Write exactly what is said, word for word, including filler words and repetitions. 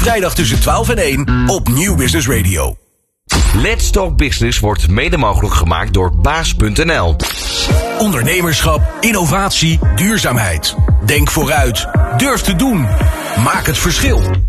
Vrijdag tussen twaalf en één op Nieuw Business Radio. Let's Talk Business wordt mede mogelijk gemaakt door baas punt n l. Ondernemerschap, innovatie, duurzaamheid. Denk vooruit. Durf te doen. Maak het verschil.